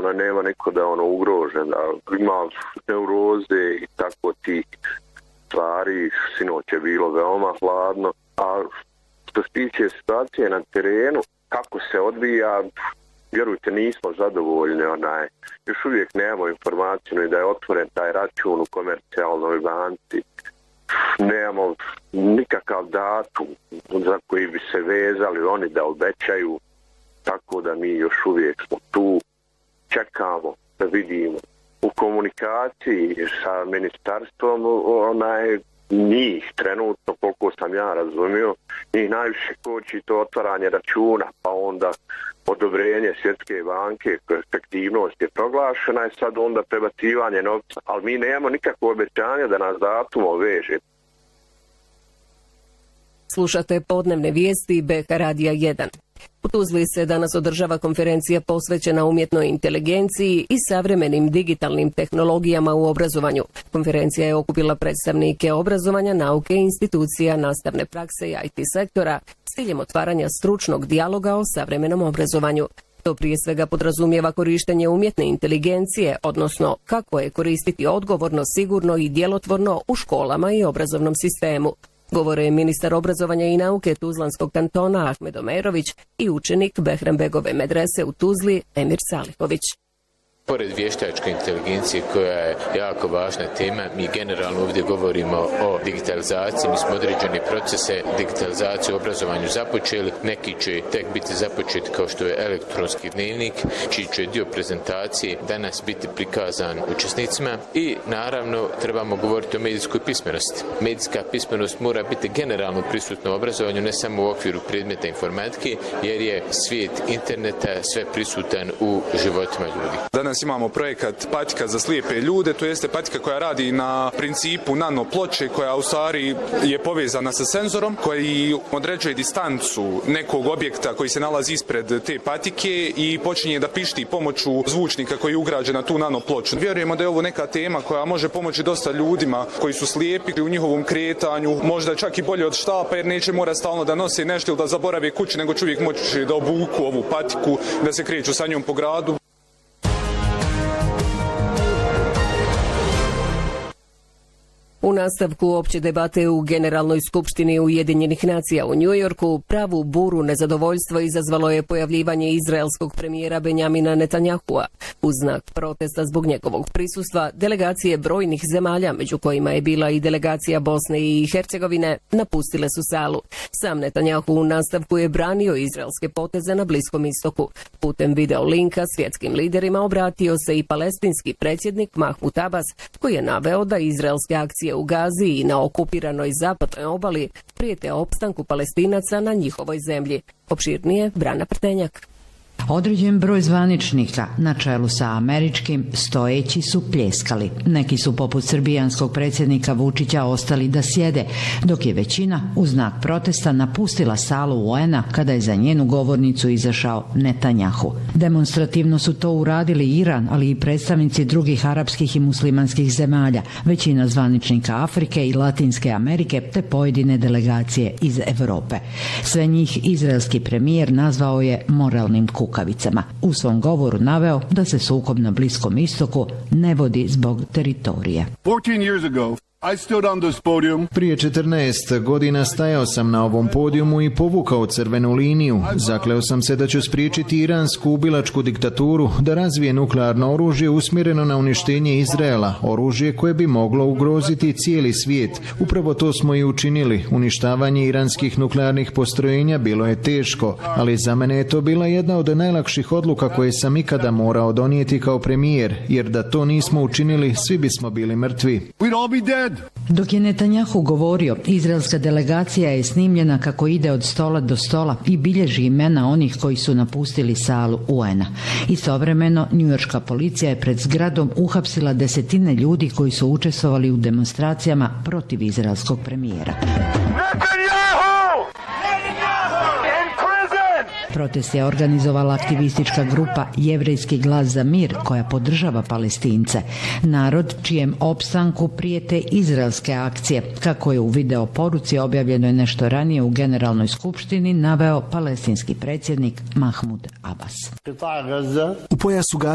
nema niko da je ugrožen, da ima neuroze i tako tih stvari. Sinoć je bilo veoma hladno, a što se tiče situacije na terenu, kako se odvija, vjerujte, nismo zadovoljni. Još uvijek nemamo informaciju da je otvoren taj račun u komercijalnoj banci. Nemamo nikakav datum za koji bi se vezali oni da obećaju, tako da mi još uvijek smo tu, čekamo da vidimo. U komunikaciji sa ministarstvom njih trenutno, koliko sam ja razumio, njih najviše koči to otvaranje računa, pa onda odobrenje Svjetske banke, efektivnost je proglašena i sad onda prebacivanje novca, ali mi nemamo nikakvo obećanje da nas datum veže. Slušate podnevne vijesti BH Radija 1. U Tuzli se danas održava konferencija posvećena umjetnoj inteligenciji i savremenim digitalnim tehnologijama u obrazovanju. Konferencija je okupila predstavnike obrazovanja, nauke, institucija, nastavne prakse i IT sektora s ciljem otvaranja stručnog dijaloga o savremenom obrazovanju. To prije svega podrazumijeva korištenje umjetne inteligencije, odnosno kako je koristiti odgovorno, sigurno i djelotvorno u školama i obrazovnom sistemu. Govore ministar obrazovanja i nauke Tuzlanskog kantona Ahmed Omerović i učenik Behrembegove medrese u Tuzli Emir Salihović. Pored vještačke inteligencije koja je jako važna tema, mi generalno ovdje govorimo o digitalizaciji. Mi smo određene procese digitalizacije u obrazovanju započeli. Neki će tek biti započeti kao što je elektronski dnevnik, čiji će dio prezentacije danas biti prikazan učesnicima. I naravno trebamo govoriti o medijskoj pismenosti. Medijska pismenost mora biti generalno prisutna u obrazovanju, ne samo u okviru predmeta informatike, jer je svijet interneta sve prisutan u životima ljudi. Danas imamo projekat patika za slijepe ljude, to jeste patika koja radi na principu nano ploče, koja u stvari je povezana sa senzorom, koji određuje distancu nekog objekta koji se nalazi ispred te patike i počinje da pišti pomoću zvučnika koji je ugrađen na tu nano ploču. Vjerujemo da je ovo neka tema koja može pomoći dosta ljudima koji su slijepi u njihovom kretanju, možda čak i bolje od štapa, jer neće mora stalno da nose nešto ili da zaborave kući, nego će uvijek moći da obuku ovu patiku, da se kreću sa njom po gradu. U nastavku opće debate u Generalnoj skupštini Ujedinjenih nacija u Njujorku pravu buru nezadovoljstva izazvalo je pojavljivanje izraelskog premijera Benjamina Netanjahua. U znak protesta zbog njegovog prisustva, delegacije brojnih zemalja, među kojima je bila i delegacija Bosne i Hercegovine, napustile su salu. Sam Netanjahu u nastavku je branio izraelske poteze na Bliskom istoku. Putem video linka svjetskim liderima obratio se i palestinski predsjednik Mahmud Abbas, koji je naveo da izraelske akcije u Gazi i na okupiranoj zapadnoj obali prijete opstanku Palestinaca na njihovoj zemlji. Opširnije Brana Prtenjak. Određen broj zvaničnika na čelu sa američkim stojeći su pljeskali. Neki su poput srbijanskog predsjednika Vučića ostali da sjede, dok je većina u znak protesta napustila salu UN-a kada je za njenu govornicu izašao Netanjahu. Demonstrativno su to uradili Iran, ali i predstavnici drugih arapskih i muslimanskih zemalja, većina zvaničnika Afrike i Latinske Amerike te pojedine delegacije iz Europe. Sve njih izraelski premijer nazvao je moralnim kukavicama. U svom govoru naveo da se sukob na Bliskom istoku ne vodi zbog teritorije. 14 years ago, Prije 14 godina stajao sam na ovom podijumu i povukao crvenu liniju. Zakleo sam se da ću spriječiti iransku ubilačku diktaturu da razvije nuklearno oružje usmjereno na uništenje Izraela, oružje koje bi moglo ugroziti cijeli svijet. Upravo to smo i učinili. Uništavanje iranskih nuklearnih postrojenja bilo je teško, ali za mene je to bila jedna od najlakših odluka koje sam ikada morao donijeti kao premijer, jer da to nismo učinili, svi bismo bili mrtvi. Dok je Netanjahu govorio, izraelska delegacija je snimljena kako ide od stola do stola i bilježi imena onih koji su napustili salu UN-a. Istovremeno, njujorška policija je pred zgradom uhapsila desetine ljudi koji su učestvovali u demonstracijama protiv izraelskog premijera. Protest je organizovala aktivistička grupa Jevrejski glas za mir, koja podržava Palestince. Narod čijem opstanku prijete izraelske akcije, kako je u video poruci objavljenoj nešto ranije u Generalnoj skupštini naveo palestinski predsjednik Mahmud Abbas. U pojasu Gaze